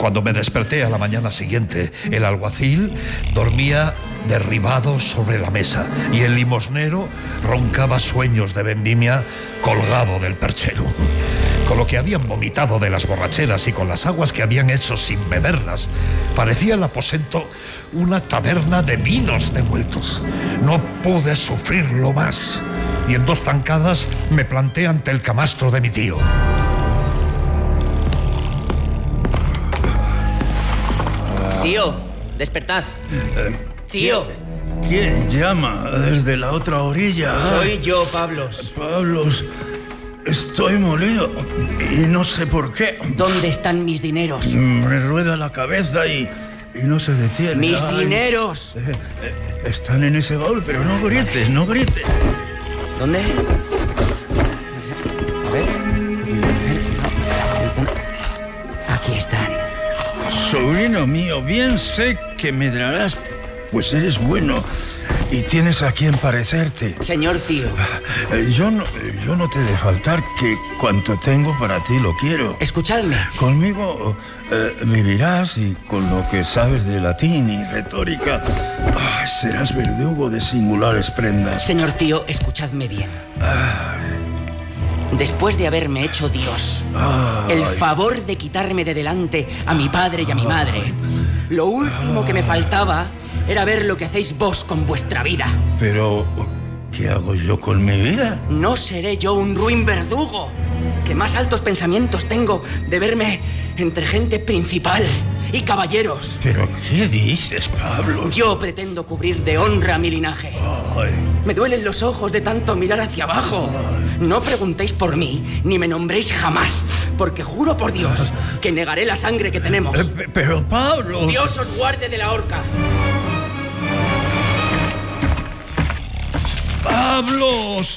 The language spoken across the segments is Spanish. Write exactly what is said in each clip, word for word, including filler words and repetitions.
Cuando me desperté a la mañana siguiente, el alguacil dormía derribado sobre la mesa y el limosnero roncaba sueños de vendimia colgado del perchero. Con lo que habían vomitado de las borracheras y con las aguas que habían hecho sin beberlas, parecía el aposento una taberna de vinos devueltos. No pude sufrirlo más y en dos zancadas me planté ante el camastro de mi tío. Tío, despertad. Eh, Tío. ¿Quién llama desde la otra orilla? Soy yo, Pablos. Pablos, estoy molido y no sé por qué. ¿Dónde están mis dineros? Me rueda la cabeza y, y no se detiene. ¡Mis Ay, dineros! eh, eh, están en ese baúl, pero no grites, no grites. ¿Dónde? A ver. Aquí están. Sobrino mío, bien sé que medrarás, pues eres bueno y tienes a quien parecerte. Señor tío. Eh, Yo no, yo no te he de faltar, que cuanto tengo para ti lo quiero. Escuchadme. Conmigo eh, vivirás y con lo que sabes de latín y retórica ah, serás verdugo de singulares prendas. Señor tío, escuchadme bien. Después de haberme hecho Dios Ay. el favor de quitarme de delante a mi padre y a mi madre, lo último que me faltaba era ver lo que hacéis vos con vuestra vida. Pero, ¿qué hago yo con mi vida? No seré yo un ruin verdugo, que más altos pensamientos tengo de verme entre gente principal y caballeros. ¿Pero qué dices, Pablo? Yo pretendo cubrir de honra mi linaje. Ay. Me duelen los ojos de tanto mirar hacia abajo. No preguntéis por mí, ni me nombréis jamás, porque juro por Dios que negaré la sangre que tenemos. Eh, pe- pero, Pablo... Dios os guarde de la horca. ¡Pablos!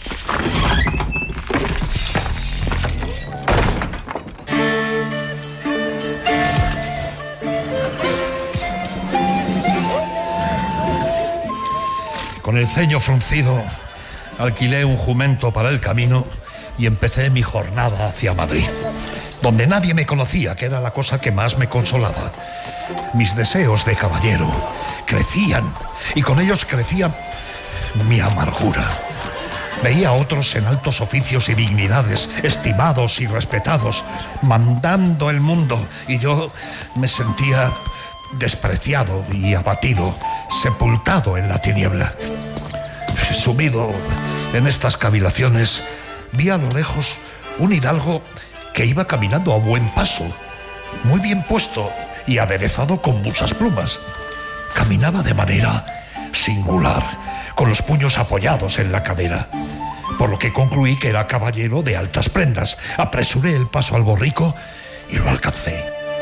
Con el ceño fruncido, alquilé un jumento para el camino y empecé mi jornada hacia Madrid, donde nadie me conocía, que era la cosa que más me consolaba. Mis deseos de caballero crecían y con ellos crecía mi amargura. Veía a otros en altos oficios y dignidades, estimados y respetados, mandando el mundo, y yo me sentía despreciado y abatido, sepultado en la tiniebla. Sumido en estas cavilaciones, vi a lo lejos un hidalgo que iba caminando a buen paso, muy bien puesto y aderezado con muchas plumas. Caminaba de manera singular, con los puños apoyados en la cadera, por lo que concluí que era caballero de altas prendas. Apresuré el paso al borrico y lo alcancé.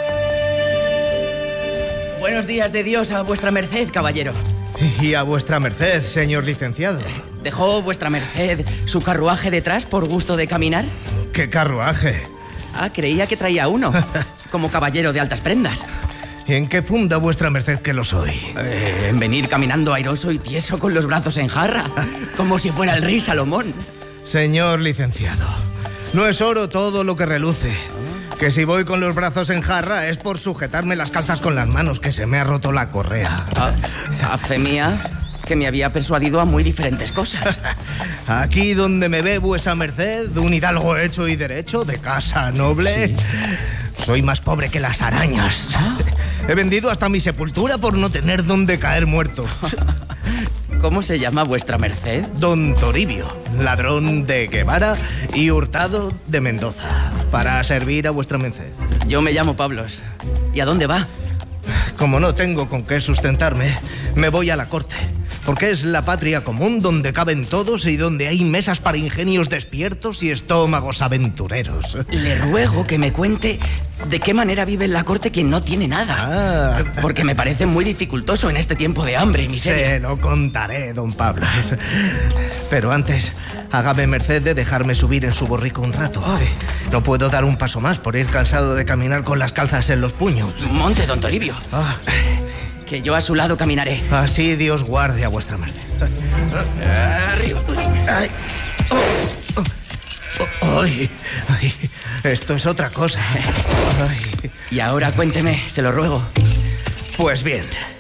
Buenos días de Dios a vuestra merced, caballero. Y a vuestra merced, señor licenciado. ¿Dejó vuestra merced su carruaje detrás por gusto de caminar? ¡Qué carruaje! Ah, creía que traía uno, como caballero de altas prendas. ¿Y en qué funda vuestra merced que lo soy? Eh, en venir caminando airoso y tieso con los brazos en jarra, como si fuera el rey Salomón. Señor licenciado, no es oro todo lo que reluce. Que si voy con los brazos en jarra es por sujetarme las calzas con las manos, que se me ha roto la correa. Ah, a fe mía, que me había persuadido a muy diferentes cosas. Aquí donde me ve vuesa merced, un hidalgo hecho y derecho, de casa noble, ¿sí? Soy más pobre que las arañas. ¿Ah? He vendido hasta mi sepultura por no tener donde caer muerto. ¿Cómo se llama vuestra merced? Don Toribio, ladrón de Guevara y hurtado de Mendoza, para servir a vuestra merced. Yo me llamo Pablos. ¿Y a dónde va? Como no tengo con qué sustentarme, me voy a la corte, porque es la patria común donde caben todos y donde hay mesas para ingenios despiertos y estómagos aventureros. Le ruego que me cuente de qué manera vive en la corte quien no tiene nada. Ah. Porque me parece muy dificultoso en este tiempo de hambre y miseria. Se lo contaré, don Pablo. Pero antes, hágame merced de dejarme subir en su borrico un rato. Oh. No puedo dar un paso más por ir cansado de caminar con las calzas en los puños. Monte, don Toribio. Ah. Que yo a su lado caminaré. Así Dios guarde a vuestra merced. Arriba. Ay. Oh. Oh. Ay, ay, esto es otra cosa. Ay. Y ahora cuénteme, se lo ruego. Pues bien,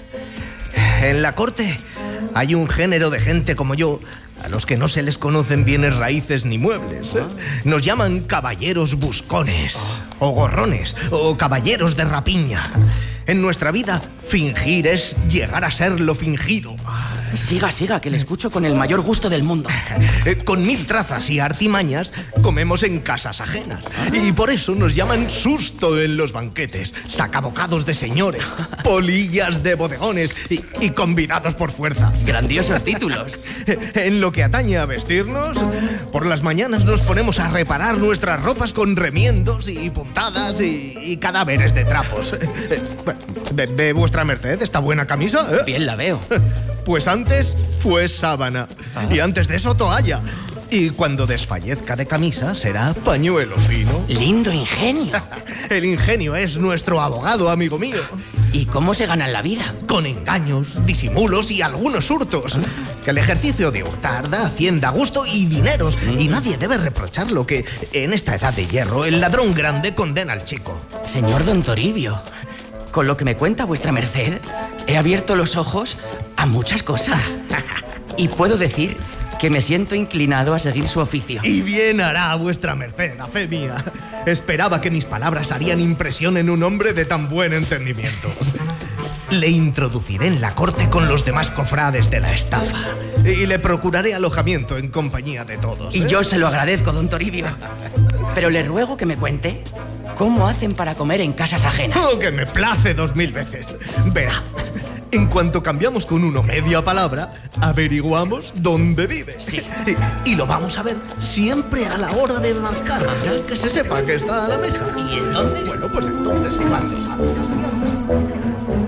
en la corte hay un género de gente como yo a los que no se les conocen bienes raíces ni muebles. ¿eh? Nos llaman caballeros buscones, o gorrones, o caballeros de rapiña. En nuestra vida, fingir es llegar a ser lo fingido. Siga, siga, que le escucho con el mayor gusto del mundo. Eh, Con mil trazas y artimañas comemos en casas ajenas. Y por eso nos llaman susto en los banquetes, sacabocados de señores, polillas de bodegones y, y convidados por fuerza. Grandiosos títulos. En lo que atañe a vestirnos, por las mañanas nos ponemos a reparar nuestras ropas con remiendos y puntadas y, y cadáveres de trapos. ¿Ve, ve vuestra merced esta buena camisa? ¿eh? Bien la veo. Pues antes fue sábana. Ah. Y antes de eso toalla. Y cuando desfallezca de camisa será pañuelo fino. Lindo ingenio. El ingenio es nuestro abogado, amigo mío. ¿Y cómo se gana la vida? Con engaños, disimulos y algunos hurtos. Que el ejercicio de hurtar da hacienda, gusto y dineros. Y nadie debe reprocharlo, que en esta edad de hierro el ladrón grande condena al chico. Señor don Toribio, con lo que me cuenta vuestra merced, he abierto los ojos a muchas cosas. Y puedo decir que me siento inclinado a seguir su oficio. Y bien hará vuestra merced, a fe mía. Esperaba que mis palabras harían impresión en un hombre de tan buen entendimiento. Le introduciré en la corte con los demás cofrades de la estafa. Y le procuraré alojamiento en compañía de todos. ¿eh? Y yo se lo agradezco, don Toribio. Pero le ruego que me cuente cómo hacen para comer en casas ajenas. Oh, que me place dos mil veces. Verá, en cuanto cambiamos con uno media palabra, averiguamos dónde vive. Sí. Y, y lo vamos a ver siempre a la hora de mascar. Que se sepa que está a la mesa. ¿Y entonces? Bueno, pues entonces, ¿cuándo sabes?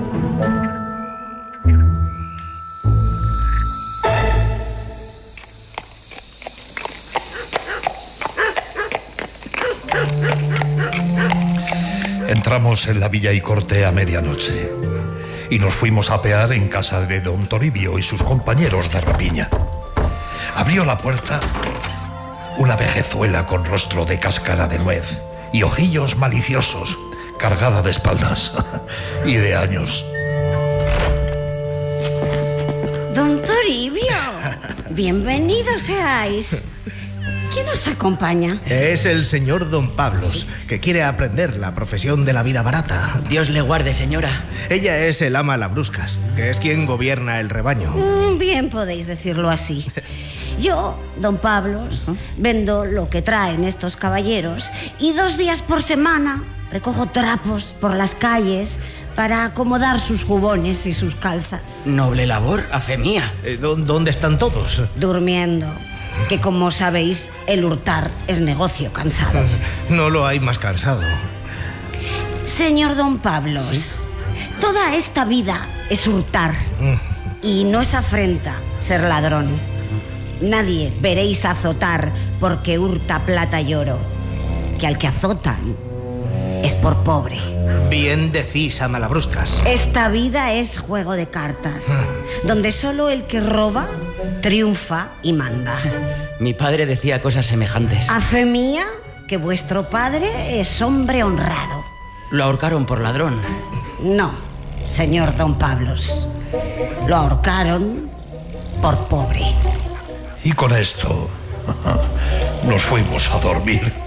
Entramos en la villa y corte a medianoche y nos fuimos a apear en casa de don Toribio y sus compañeros de rapiña. Abrió la puerta una vejezuela con rostro de cáscara de nuez y ojillos maliciosos, cargada de espaldas y de años. Don Toribio, bienvenidos seáis. ¿Quién os acompaña? Es el señor don Pablos, que quiere aprender la profesión de la vida barata. Dios le guarde, señora. Ella es el ama Labruscas, que es quien gobierna el rebaño. Mm, Bien podéis decirlo así. Yo, don Pablos, vendo lo que traen estos caballeros y dos días por semana recojo trapos por las calles para acomodar sus jubones y sus calzas. Noble labor, a fe mía. Eh, ¿dó- ¿Dónde están todos? Durmiendo, que como sabéis, el hurtar es negocio cansado. No lo hay más cansado. Señor don Pablos, toda esta vida es hurtar y no es afrenta ser ladrón. Nadie veréis azotar porque hurta plata y oro, que al que azotan es por pobre. Bien decís, ama Labruscas. Esta vida es juego de cartas, donde solo el que roba triunfa y manda. Mi padre decía cosas semejantes. A fe mía que vuestro padre es hombre honrado. Lo ahorcaron por ladrón. No, señor don Pablos. Lo ahorcaron por pobre. Y con esto nos fuimos a dormir.